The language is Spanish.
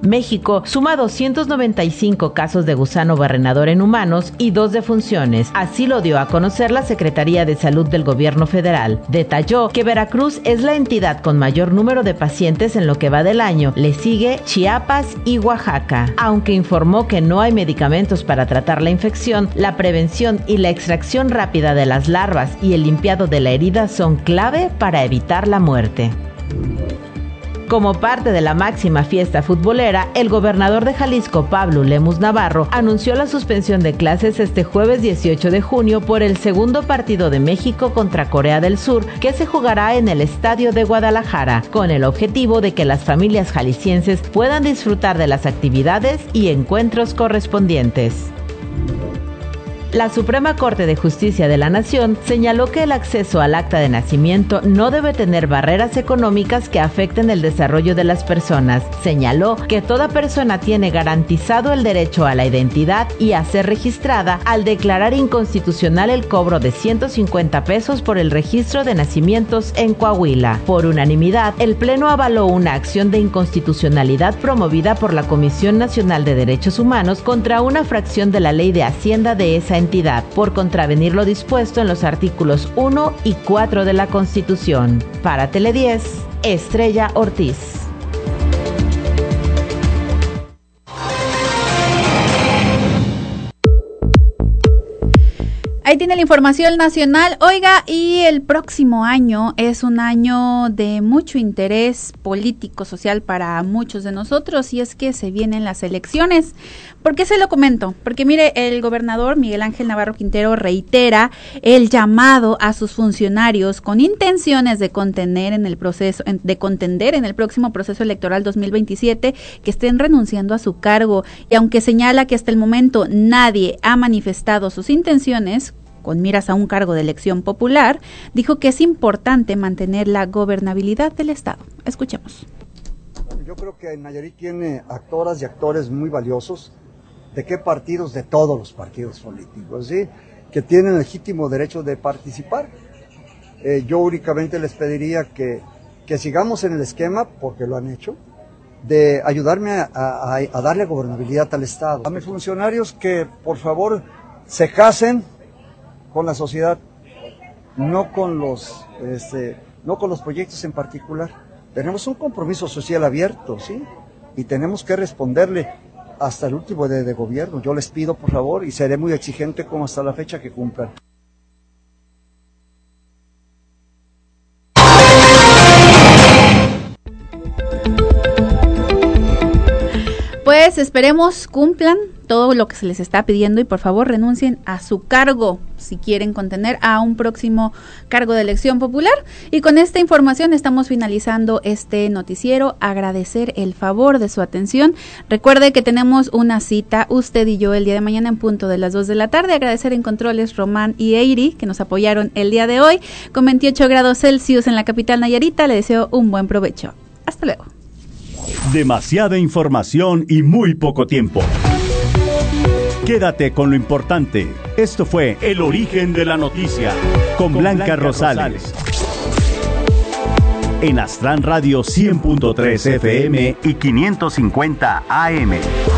México suma 295 casos de gusano barrenador en humanos y 2 defunciones. Así lo dio a conocer la Secretaría de Salud del Gobierno Federal. Detalló que Veracruz es la entidad con mayor número de pacientes en lo que va del año. Le sigue Chiapas y Oaxaca. Aunque informó que no hay medicamentos para tratar la infección, la prevención y la extracción rápida de las larvas y el limpiado de la herida son clave para evitar la muerte. Como parte de la máxima fiesta futbolera, el gobernador de Jalisco, Pablo Lemus Navarro, anunció la suspensión de clases este jueves 18 de junio por el segundo partido de México contra Corea del Sur, que se jugará en el Estadio de Guadalajara, con el objetivo de que las familias jaliscienses puedan disfrutar de las actividades y encuentros correspondientes. La Suprema Corte de Justicia de la Nación señaló que el acceso al acta de nacimiento no debe tener barreras económicas que afecten el desarrollo de las personas. Señaló que toda persona tiene garantizado el derecho a la identidad y a ser registrada al declarar inconstitucional el cobro de 150 pesos por el registro de nacimientos en Coahuila. Por unanimidad, el Pleno avaló una acción de inconstitucionalidad promovida por la Comisión Nacional de Derechos Humanos contra una fracción de la Ley de Hacienda de esa entidad por contravenir lo dispuesto en los artículos 1 y 4 de la Constitución. Para Tele 10, Estrella Ortiz. Ahí tiene la información nacional. Oiga, y el próximo año es un año de mucho interés político, social para muchos de nosotros, y es que se vienen las elecciones. ¿Por qué se lo comento? Porque mire, el gobernador Miguel Ángel Navarro Quintero reitera el llamado a sus funcionarios con intenciones de contender en el próximo proceso electoral 2027, que estén renunciando a su cargo. Y aunque señala que hasta el momento nadie ha manifestado sus intenciones con miras a un cargo de elección popular, dijo que es importante mantener la gobernabilidad del Estado. Escuchemos. Yo creo que Nayarit tiene actoras y actores muy valiosos. ¿De qué partidos? De todos los partidos políticos, ¿sí? Que tienen legítimo derecho de participar. Yo únicamente les pediría que sigamos en el esquema, porque lo han hecho, de ayudarme a darle gobernabilidad al Estado. A mis funcionarios que, por favor, se casen con la sociedad, no con los proyectos en particular. Tenemos un compromiso social abierto, ¿sí? Y tenemos que responderle hasta el último de gobierno. Yo les pido, por favor, y seré muy exigente como hasta la fecha, que cumplan. Pues esperemos cumplan todo lo que se les está pidiendo y por favor renuncien a su cargo si quieren contender a un próximo cargo de elección popular. Y con esta información estamos finalizando este noticiero. Agradecer el favor de su atención. Recuerde que tenemos una cita, usted y yo, el día de mañana en punto de las 2 de la tarde. Agradecer en controles Román y Eiri, que nos apoyaron el día de hoy. Con 28 grados Celsius en la capital nayarita. Le deseo un buen provecho. Hasta luego. Demasiada información y muy poco tiempo. Quédate con lo importante. Esto fue El Origen de la Noticia con Blanca Rosales. En Astran Radio 100.3 FM y 550 AM.